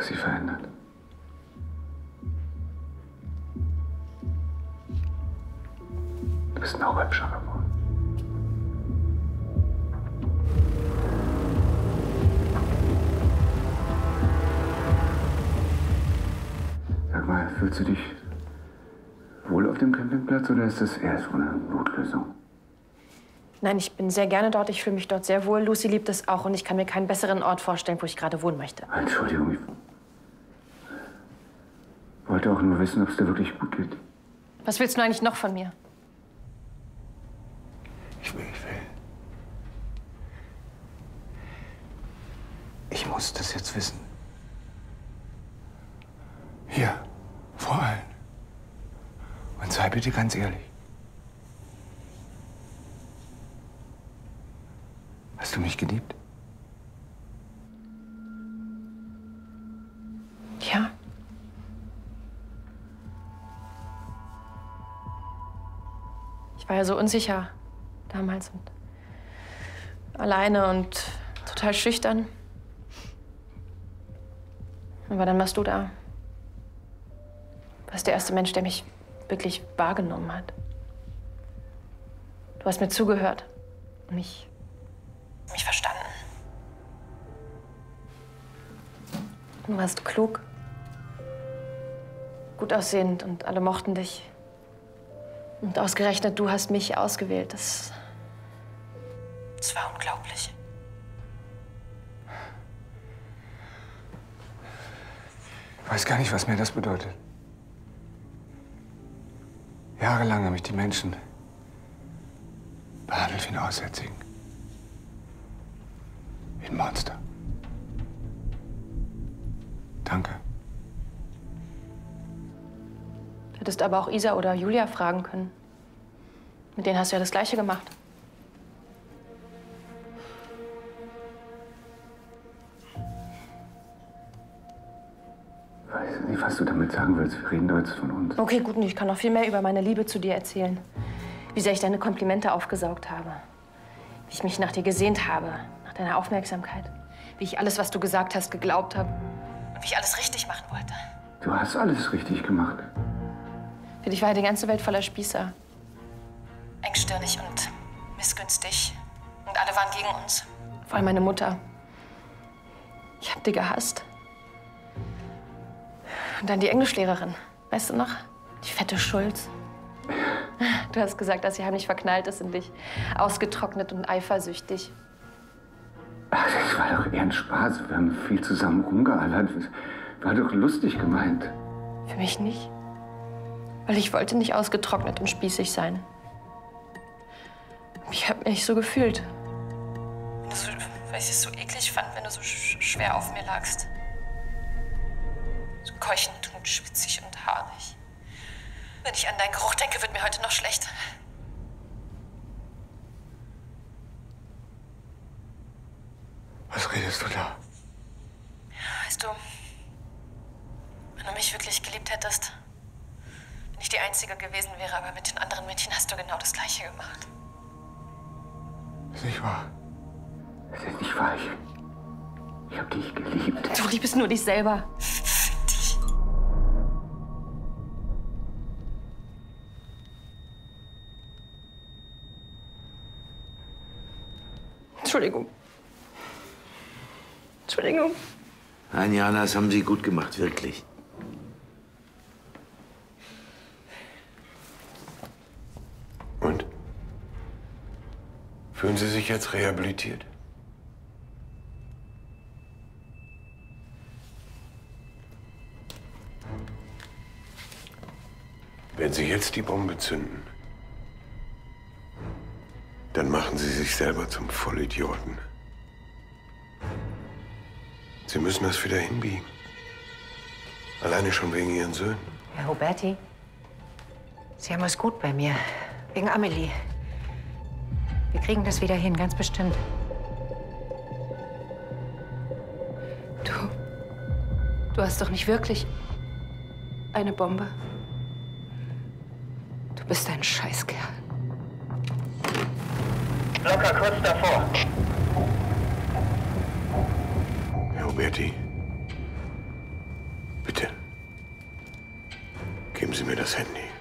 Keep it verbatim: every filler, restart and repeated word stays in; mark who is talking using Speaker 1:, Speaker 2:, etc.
Speaker 1: hast dich verändert. Du bist noch hübscher geworden. Sag mal, fühlst du dich wohl auf dem Campingplatz oder ist das eher so eine Notlösung?
Speaker 2: Nein, ich bin sehr gerne dort. Ich fühle mich dort sehr wohl. Lucy liebt es auch und ich kann mir keinen besseren Ort vorstellen, wo ich gerade wohnen möchte.
Speaker 1: Entschuldigung, ich wollte auch nur wissen, ob es dir wirklich gut geht.
Speaker 2: Was willst du eigentlich noch von mir?
Speaker 1: Ich will, ich will. Ich muss das jetzt wissen. Hier, vor allen. Und sei bitte ganz ehrlich. Hast du mich geliebt?
Speaker 2: Ja. Ich war ja so unsicher damals und alleine und total schüchtern. Aber dann warst du da. Du warst der erste Mensch, der mich wirklich wahrgenommen hat. Du hast mir zugehört und mich, mich verstanden. Du warst klug, gut aussehend und alle mochten dich. Und ausgerechnet du hast mich ausgewählt. Das, das war unglaublich.
Speaker 1: Ich weiß gar nicht, was mir das bedeutet. Jahrelang haben mich die Menschen behandelt wie einen Aussätzigen. Wie ein Monster. Danke.
Speaker 2: Du hättest aber auch Isa oder Julia fragen können. Mit denen hast du ja das Gleiche gemacht.
Speaker 1: Ich weiß nicht, was du damit sagen willst. Wir reden doch jetzt von uns.
Speaker 2: Okay, gut, und ich kann noch viel mehr über meine Liebe zu dir erzählen. Wie sehr ich deine Komplimente aufgesaugt habe. Wie ich mich nach dir gesehnt habe, nach deiner Aufmerksamkeit. Wie ich alles, was du gesagt hast, geglaubt habe. Und wie ich alles richtig machen wollte.
Speaker 1: Du hast alles richtig gemacht.
Speaker 2: Für dich war ja die ganze Welt voller Spießer. Engstirnig und missgünstig. Und alle waren gegen uns. Vor allem meine Mutter. Ich hab die gehasst. Und dann die Englischlehrerin. Weißt du noch? Die fette Schulz. Du hast gesagt, dass sie heimlich verknallt ist in dich. Ausgetrocknet und eifersüchtig.
Speaker 1: Ach, das war doch eher ein Spaß. Wir haben viel zusammen rumgealbert. War doch lustig gemeint.
Speaker 2: Für mich nicht. Weil ich wollte nicht ausgetrocknet und spießig sein. Ich habe mich so gefühlt. Wenn du so, weil ich es so eklig fand, wenn du so sch schwer auf mir lagst. So keuchend und schwitzig und haarig. Wenn ich an deinen Geruch denke, wird mir heute noch schlecht.
Speaker 1: Was redest du da?
Speaker 2: Weißt du, wenn du mich wirklich geliebt hättest, wenn ich die Einzige gewesen wäre, aber mit den anderen Mädchen hast du genau das Gleiche gemacht.
Speaker 1: Das ist nicht wahr. Das ist nicht wahr. Ich, ich hab dich geliebt.
Speaker 2: Du liebst nur dich selber. Dich. Entschuldigung. Entschuldigung.
Speaker 3: Nein, Jana, das haben Sie gut gemacht, wirklich.
Speaker 4: Und? Fühlen Sie sich jetzt rehabilitiert? Wenn Sie jetzt die Bombe zünden, dann machen Sie sich selber zum Vollidioten. Sie müssen das wieder hinbiegen. Alleine schon wegen Ihren Söhnen.
Speaker 5: Herr Huberti, Sie haben es gut bei mir. Wegen Amelie. Wir kriegen das wieder hin, ganz bestimmt.
Speaker 2: Du. Du hast doch nicht wirklich eine Bombe. Du bist ein Scheißkerl.
Speaker 6: Locker kurz davor.
Speaker 4: Herr Huberti, Bitte. Geben Sie mir das Handy.